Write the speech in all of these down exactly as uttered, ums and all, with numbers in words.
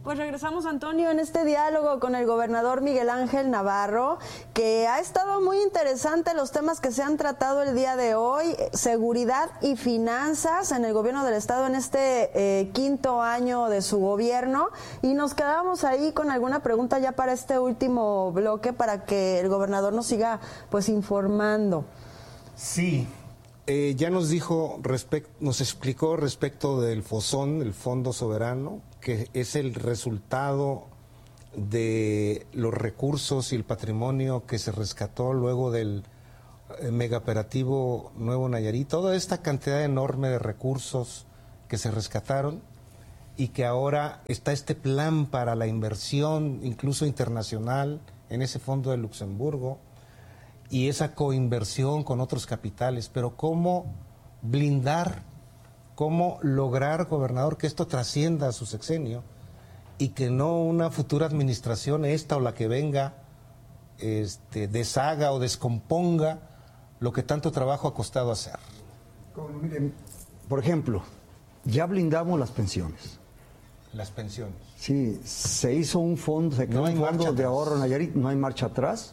Pues regresamos, Antonio, en este diálogo con el gobernador Miguel Ángel Navarro, que ha estado muy interesante los temas que se han tratado el día de hoy, seguridad y finanzas en el gobierno del estado en este eh, quinto año de su gobierno, y nos quedamos ahí con alguna pregunta ya para este último bloque para que el gobernador nos siga pues informando. Sí, eh, ya nos dijo, respect, nos explicó respecto del FOSON, el Fondo Soberano, que es el resultado de los recursos y el patrimonio que se rescató luego del megaoperativo Nuevo Nayarit, toda esta cantidad enorme de recursos que se rescataron y que ahora está este plan para la inversión, incluso internacional, en ese fondo de Luxemburgo, y esa coinversión con otros capitales. Pero ¿cómo blindar? ¿Cómo lograr, gobernador, que esto trascienda a su sexenio y que no una futura administración, esta o la que venga, este, deshaga o descomponga lo que tanto trabajo ha costado hacer? Como, miren, por ejemplo, ya blindamos las pensiones. Las pensiones. Sí, se hizo un fondo, se creó No hay un fondo marcha de atrás. ahorro Nayarit, no hay marcha atrás.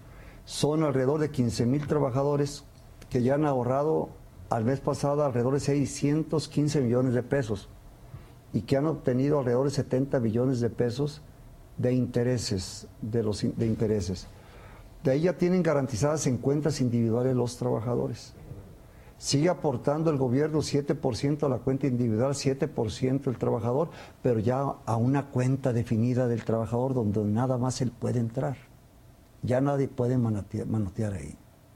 Son alrededor de quince mil trabajadores que ya han ahorrado al mes pasado alrededor de seiscientos quince millones de pesos y que han obtenido alrededor de setenta billones de pesos de intereses, de los de intereses. De ahí ya tienen garantizadas en cuentas individuales los trabajadores. Sigue aportando el gobierno siete por ciento a la cuenta individual, siete por ciento el trabajador, pero ya a una cuenta definida del trabajador donde nada más él puede entrar. Ya nadie puede manotear, manotear ahí.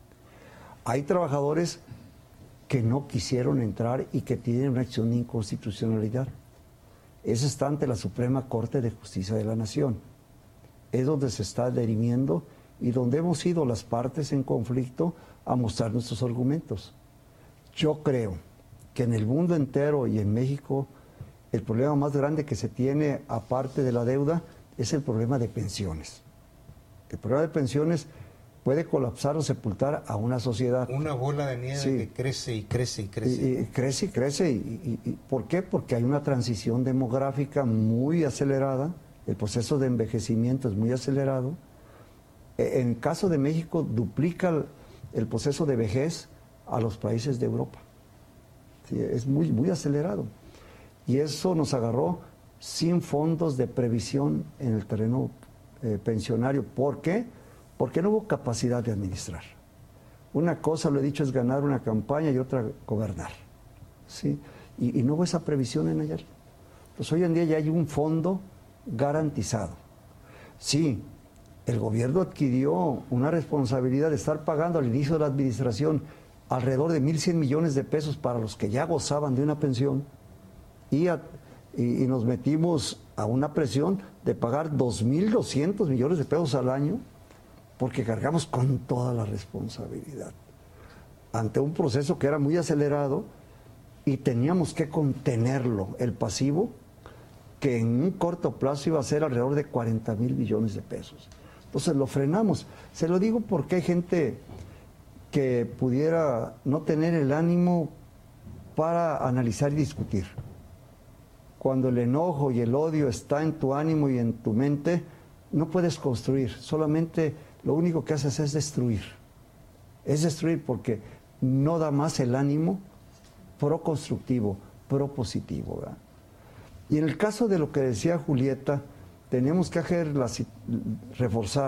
Hay trabajadores que no quisieron entrar y que tienen una acción de inconstitucionalidad. Eso está ante la Suprema Corte de Justicia de la Nación. Es donde se está dirimiendo y donde hemos ido las partes en conflicto a mostrar nuestros argumentos. Yo creo que en el mundo entero y en México el problema más grande que se tiene, aparte de la deuda, es el problema de pensiones. El problema de pensiones puede colapsar o sepultar a una sociedad. Una bola de nieve sí. que crece y crece y crece. Y, y crece y crece. Y, y, y, ¿Por qué? Porque hay una transición demográfica muy acelerada, el proceso de envejecimiento es muy acelerado. En el caso de México, duplica el, el proceso de vejez a los países de Europa. Sí, es muy, muy acelerado. Y eso nos agarró sin fondos de previsión en el terreno eh, pensionario. ¿Por qué? Porque no hubo capacidad de administrar. Una cosa, lo he dicho, es ganar una campaña y otra gobernar. ¿Sí? Y, y no hubo esa previsión en ayer. Pues hoy en día ya hay un fondo garantizado. Sí, el gobierno adquirió una responsabilidad de estar pagando al inicio de la administración alrededor de mil cien millones de pesos para los que ya gozaban de una pensión y, a, y, y nos metimos a una presión de pagar dos mil doscientos millones de pesos al año porque cargamos con toda la responsabilidad ante un proceso que era muy acelerado y teníamos que contenerlo, el pasivo, que en un corto plazo iba a ser alrededor de cuarenta mil millones de pesos. Entonces lo frenamos. Se lo digo porque hay gente que pudiera no tener el ánimo para analizar y discutir. Cuando el enojo y el odio está en tu ánimo y en tu mente, no puedes construir, solamente lo único que haces es destruir. Es destruir porque no da más el ánimo pro-constructivo, pro-positivo, ¿verdad? Y en el caso de lo que decía Julieta, tenemos que hacer la, reforzar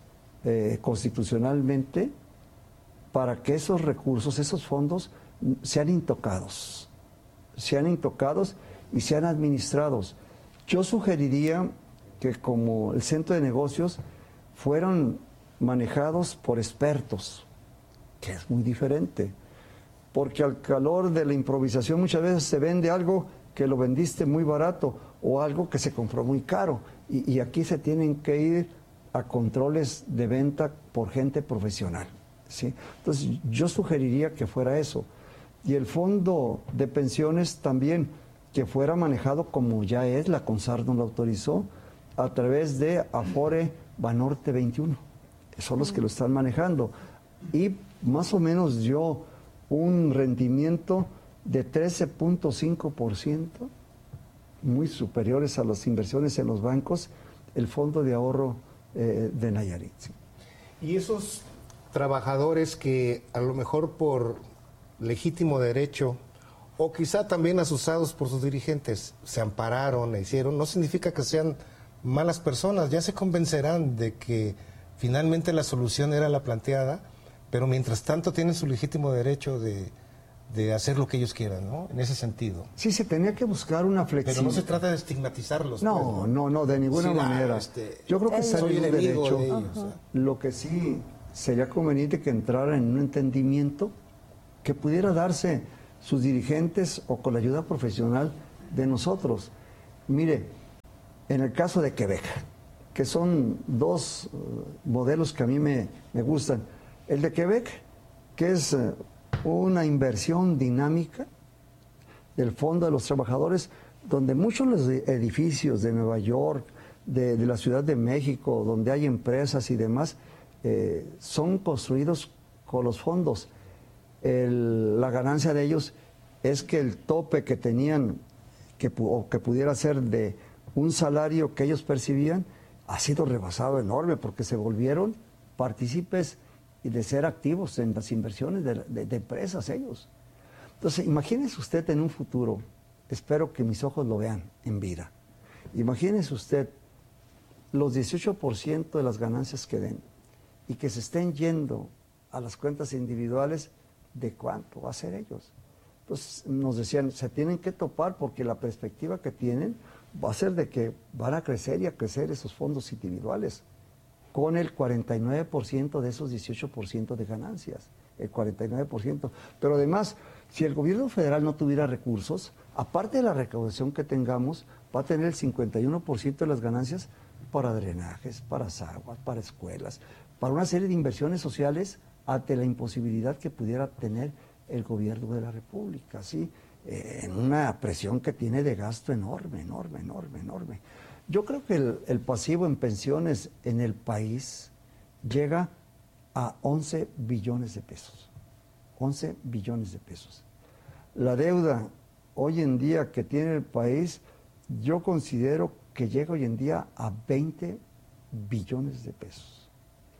eh, constitucionalmente para que esos recursos, esos fondos, sean intocados, sean intocados y sean administrados. Yo sugeriría que como el centro de negocios fueran manejados por expertos, que es muy diferente, porque al calor de la improvisación muchas veces se vende algo que lo vendiste muy barato o algo que se compró muy caro, y, y aquí se tienen que ir a controles de venta por gente profesional, ¿sí? Entonces yo sugeriría que fuera eso, y el fondo de pensiones también que fuera manejado como ya es, la CONSAR nos lo autorizó, a través de Afore Banorte veintiuno, son los que lo están manejando, y más o menos dio un rendimiento de trece punto cinco por ciento muy superiores a las inversiones en los bancos, el Fondo de Ahorro eh, de Nayarit. ¿Sí? Y esos trabajadores que a lo mejor por legítimo derecho o quizá también asusados por sus dirigentes se ampararon e hicieron, no significa que sean malas personas, ya se convencerán de que finalmente la solución era la planteada, pero mientras tanto tienen su legítimo derecho de, de hacer lo que ellos quieran, ¿no? En ese sentido. Sí, se tenía que buscar una flexibilidad. Pero no se trata de estigmatizarlos. No, pues, ¿no? no, no, de ninguna Sí, manera. ah, este, Yo creo que soy el enemigo derecho. de ellos. Ajá. Lo que sí sería conveniente que entrara en un entendimiento que pudiera darse sus dirigentes o con la ayuda profesional de nosotros. Mire, en el caso de Quebec, que son dos uh, modelos que a mí me, me gustan. El de Quebec, que es uh, una inversión dinámica del Fondo de los Trabajadores, donde muchos de los edificios de Nueva York, de, de la Ciudad de México, donde hay empresas y demás, eh, son construidos con los fondos. El, la ganancia de ellos es que el tope que tenían, que, o que pudiera ser de un salario que ellos percibían, ha sido rebasado enorme porque se volvieron partícipes y de ser activos en las inversiones de, de, de empresas ellos. Entonces, imagínese usted en un futuro, espero que mis ojos lo vean en vida, imagínese usted los dieciocho por ciento de las ganancias que den y que se estén yendo a las cuentas individuales, ¿de cuánto va a ser ellos? Entonces nos decían, se tienen que topar porque la perspectiva que tienen va a ser de que van a crecer y a crecer esos fondos individuales con el cuarenta y nueve por ciento de esos dieciocho por ciento de ganancias, el cuarenta y nueve por ciento. Pero además, si el gobierno federal no tuviera recursos, aparte de la recaudación que tengamos, va a tener el cincuenta y uno por ciento de las ganancias para drenajes, para aguas, para escuelas, para una serie de inversiones sociales ante la imposibilidad que pudiera tener el gobierno de la República, ¿sí? Eh, en una presión que tiene de gasto enorme, enorme, enorme, enorme. Yo creo que el, el pasivo en pensiones en el país llega a once billones de pesos. once billones de pesos. La deuda hoy en día que tiene el país, yo considero que llega hoy en día a veinte billones de pesos.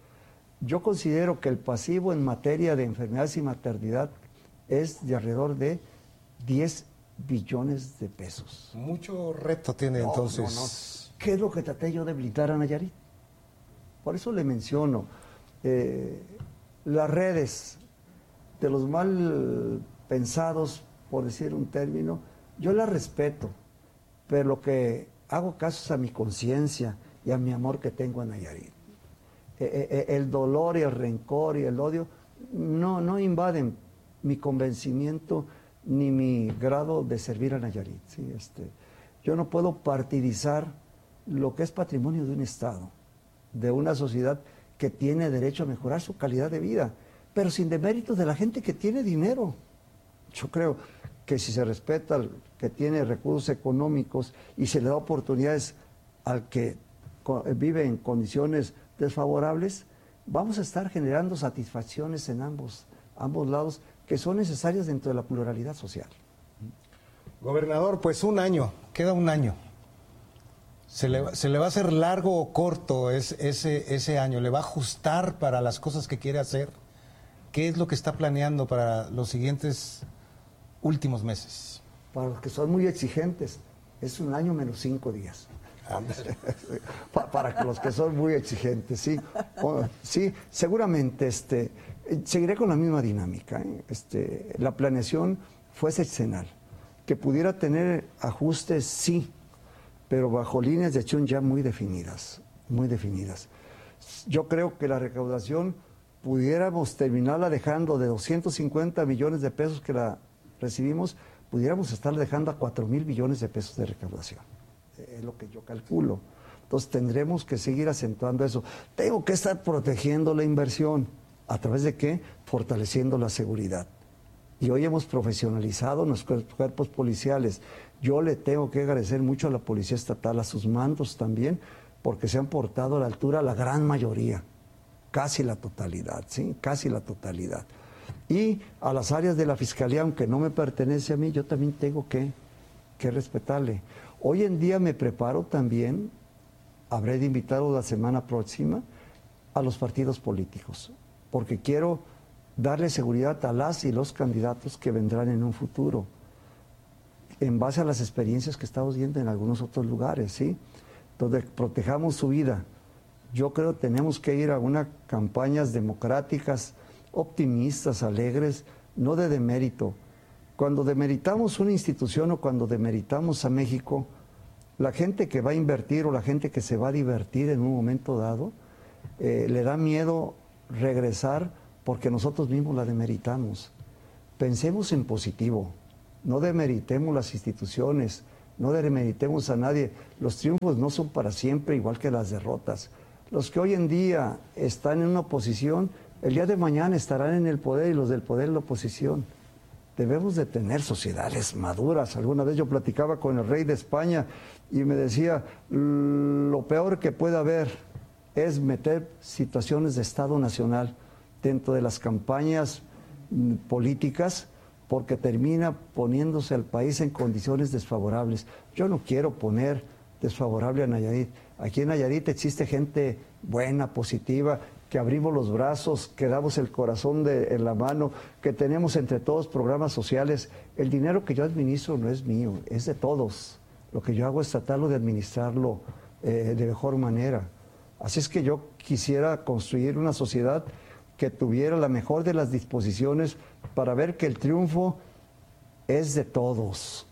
Yo considero que el pasivo en materia de enfermedades y maternidad es de alrededor de diez billones de pesos. Mucho reto tiene no, entonces. No, no. ¿Qué es lo que traté yo de blindar a Nayarit? Por eso le menciono, eh, las redes de los mal pensados, por decir un término, yo las respeto, pero lo que hago caso es a mi conciencia y a mi amor que tengo a Nayarit. Eh, eh, el dolor y el rencor y el odio no, no invaden mi convencimiento ni mi grado de servir a Nayarit. ¿Sí? Este, yo no puedo partidizar lo que es patrimonio de un Estado, de una sociedad que tiene derecho a mejorar su calidad de vida, pero sin deméritos de la gente que tiene dinero. Yo creo que si se respeta al que tiene recursos económicos y se le da oportunidades al que vive en condiciones desfavorables, vamos a estar generando satisfacciones en ambos, ambos lados que son necesarias dentro de la pluralidad social. Gobernador, pues un año, queda un año. ¿Se le, se le va a hacer largo o corto ese, ese, ese año? ¿Le va a ajustar para las cosas que quiere hacer? ¿Qué es lo que está planeando para los siguientes últimos meses? Para los que son muy exigentes, es un año menos cinco días. Para los que son muy exigentes, sí. O, sí, seguramente este, seguiré con la misma dinámica. ¿eh? Este, la planeación fue sexenal. Que pudiera tener ajustes, sí, pero bajo líneas de acción ya muy definidas, muy definidas. Yo creo que la recaudación pudiéramos terminarla dejando de doscientos cincuenta millones de pesos que la recibimos, pudiéramos estar dejando a cuatro mil millones de pesos de recaudación. Es lo que yo calculo. Entonces tendremos que seguir acentuando eso. Tengo que estar protegiendo la inversión. ¿A través de qué? Fortaleciendo la seguridad. Y hoy hemos profesionalizado nuestros cuerpos policiales. Yo le tengo que agradecer mucho a la Policía Estatal, a sus mandos también, porque se han portado a la altura la gran mayoría, casi la totalidad, ¿sí? Casi la totalidad. Y a las áreas de la Fiscalía, aunque no me pertenece a mí, yo también tengo que, que respetarle. Hoy en día me preparo también, habré de invitarlos la semana próxima, a los partidos políticos, porque quiero darle seguridad a las y los candidatos que vendrán en un futuro, en base a las experiencias que estamos viendo en algunos otros lugares, ¿sí? Donde protejamos su vida. Yo creo que tenemos que ir a unas campañas democráticas, optimistas, alegres, no de demérito. Cuando demeritamos una institución o cuando demeritamos a México, la gente que va a invertir o la gente que se va a divertir en un momento dado, eh, le da miedo regresar porque nosotros mismos la demeritamos. Pensemos en positivo, no demeritemos las instituciones, no demeritemos a nadie. Los triunfos no son para siempre, igual que las derrotas. Los que hoy en día están en una oposición, el día de mañana estarán en el poder y los del poder en la oposición. Debemos de tener sociedades maduras. Alguna vez yo platicaba con el rey de España y me decía, lo peor que puede haber es meter situaciones de Estado Nacional dentro de las campañas políticas, porque termina poniéndose al país en condiciones desfavorables. Yo no quiero poner desfavorable a Nayarit. Aquí en Nayarit existe gente buena, positiva, que abrimos los brazos, que damos el corazón de, en la mano, que tenemos entre todos programas sociales. El dinero que yo administro no es mío, es de todos. Lo que yo hago es tratarlo de administrarlo eh, de mejor manera. Así es que yo quisiera construir una sociedad que tuviera la mejor de las disposiciones para ver que el triunfo es de todos.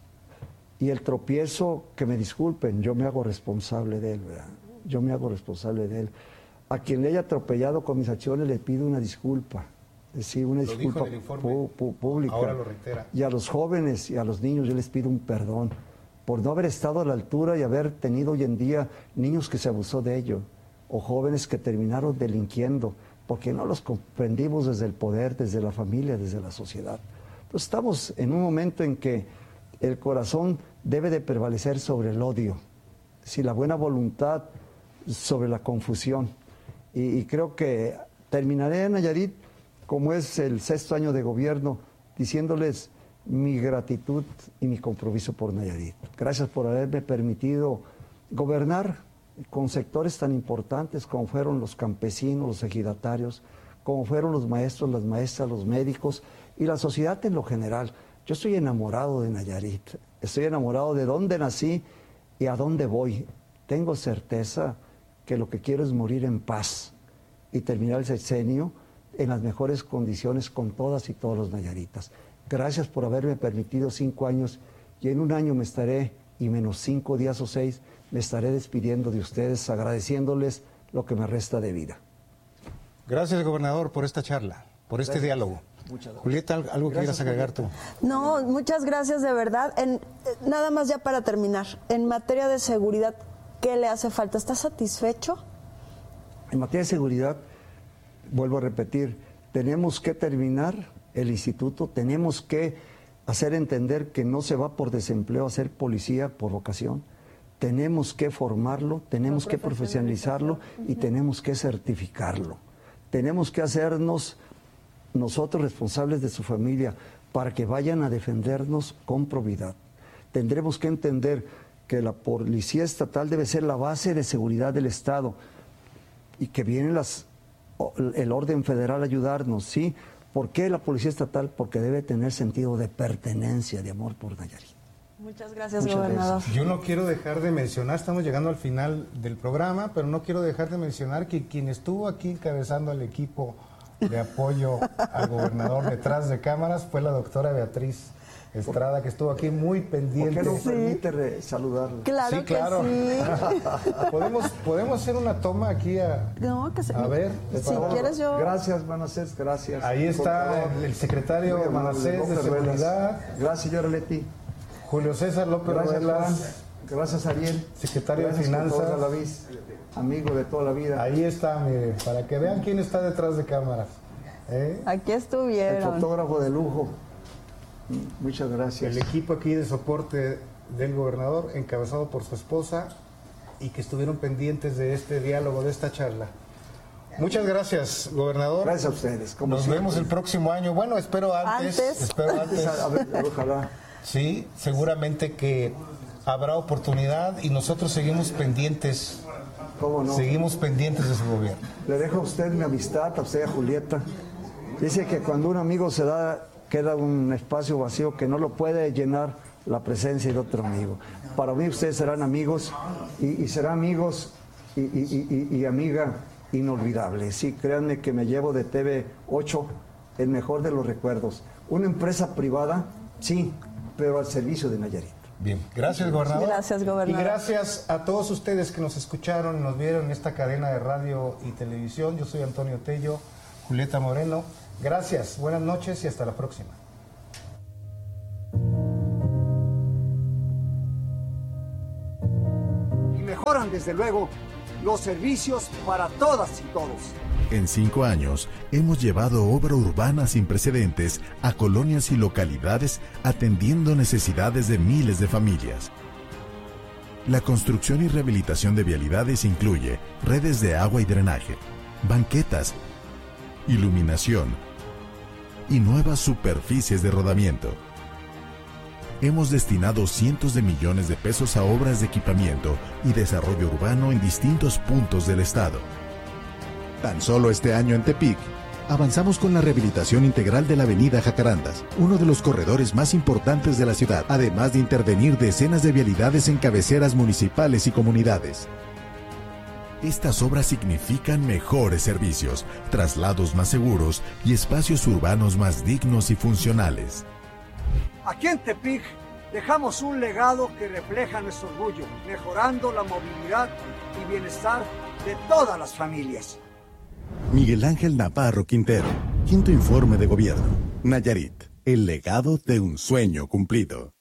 Y el tropiezo, que me disculpen, yo me hago responsable de él, ¿verdad? Yo me hago responsable de él. A quien le haya atropellado con mis acciones le pido una disculpa, sí, una lo disculpa dijo en el informe, pu pu pública. Ahora lo reitera. Y a los jóvenes y a los niños yo les pido un perdón por no haber estado a la altura y haber tenido hoy en día niños que se abusó de ello, o jóvenes que terminaron delinquiendo, porque no los comprendimos desde el poder, desde la familia, desde la sociedad. Pues estamos en un momento en que el corazón debe de prevalecer sobre el odio, si la buena voluntad sobre la confusión. Y, y creo que terminaré en Nayarit, como es el sexto año de gobierno, diciéndoles mi gratitud y mi compromiso por Nayarit. Gracias por haberme permitido gobernar con sectores tan importantes como fueron los campesinos, los ejidatarios, como fueron los maestros, las maestras, los médicos y la sociedad en lo general. Yo estoy enamorado de Nayarit, estoy enamorado de dónde nací y a dónde voy. Tengo certeza que lo que quiero es morir en paz y terminar el sexenio en las mejores condiciones con todas y todos los nayaritas. Gracias por haberme permitido cinco años y en un año me estaré, y menos cinco días o seis, me estaré despidiendo de ustedes, agradeciéndoles lo que me resta de vida. Gracias, gobernador, por esta charla, por este Gracias. diálogo. Muchas gracias. Julieta, ¿algo que quieras agregar tú? No, muchas gracias de verdad. En, nada más ya para terminar, en materia de seguridad, ¿qué le hace falta? ¿Está satisfecho? En materia de seguridad, vuelvo a repetir, tenemos que terminar el instituto, tenemos que hacer entender que no se va por desempleo a ser policía por vocación, tenemos que formarlo, tenemos que profesionalizarlo y tenemos que certificarlo. Tenemos que hacernos nosotros responsables de su familia para que vayan a defendernos con probidad. Tendremos que entender que la policía estatal debe ser la base de seguridad del Estado y que viene las, el orden federal a ayudarnos, ¿sí? ¿Por qué la policía estatal? Porque debe tener sentido de pertenencia, de amor por Nayarit. Muchas gracias, Muchas gobernador. gracias. Yo no quiero dejar de mencionar, estamos llegando al final del programa, pero no quiero dejar de mencionar que quien estuvo aquí encabezando al equipo de apoyo al gobernador detrás de cámaras fue la doctora Beatriz Estrada, que estuvo aquí muy pendiente. ¿Por qué no Sí. permite saludarlo? Claro Sí, que claro. sí. ¿Podemos, ¿Podemos hacer una toma aquí a, No, que se- a ver? por Si favor? quieres yo... Gracias, Manasés, gracias. Ahí está Por favor. el secretario Muy amable, Manasés de López Ruelas. Seguridad. Gracias, señora Leti. Julio César López Gracias, Juan. Ruelas. Gracias, Ariel. Secretario de Gracias, Finanzas. doctor Galaviz, amigo de toda la vida. Ahí está, mire, para que vean quién está detrás de cámaras. ¿eh? Aquí El estuvieron. fotógrafo de lujo. Muchas gracias. El equipo aquí de soporte del gobernador, encabezado por su esposa, y que estuvieron pendientes de este diálogo, de esta charla. Muchas gracias, gobernador. Gracias a ustedes. Como Nos siempre. vemos el próximo año. Bueno, espero antes. Antes. Espero antes. A ver, ojalá. Sí, seguramente que habrá oportunidad y nosotros seguimos pendientes. ¿Cómo no? Seguimos pendientes de su gobierno. Le dejo a usted mi amistad, a usted y a Julieta. Dice que cuando un amigo se da, queda un espacio vacío que no lo puede llenar la presencia de otro amigo. Para mí ustedes serán amigos y, y serán amigos y, y, y, y amiga inolvidable. Sí, créanme que me llevo de T V ocho el mejor de los recuerdos. Una empresa privada, sí, pero al servicio de Nayarit. Bien, gracias, gobernador. Gracias, gobernador. Y gracias a todos ustedes que nos escucharon, nos vieron en esta cadena de radio y televisión. Yo soy Antonio Tello, Julieta Moreno. Gracias, buenas noches y hasta la próxima. Y mejoran, desde luego, los servicios para todas y todos. En cinco años, hemos llevado obra urbana sin precedentes a colonias y localidades atendiendo necesidades de miles de familias. La construcción y rehabilitación de vialidades incluye redes de agua y drenaje, banquetas, iluminación y nuevas superficies de rodamiento. Hemos destinado cientos de millones de pesos a obras de equipamiento y desarrollo urbano en distintos puntos del estado. Tan solo este año en Tepic, avanzamos con la rehabilitación integral de la avenida Jacarandas, uno de los corredores más importantes de la ciudad, además de intervenir decenas de vialidades en cabeceras municipales y comunidades. Estas obras significan mejores servicios, traslados más seguros y espacios urbanos más dignos y funcionales. Aquí en Tepic dejamos un legado que refleja nuestro orgullo, mejorando la movilidad y bienestar de todas las familias. Miguel Ángel Navarro Quintero, quinto informe de gobierno. Nayarit, el legado de un sueño cumplido.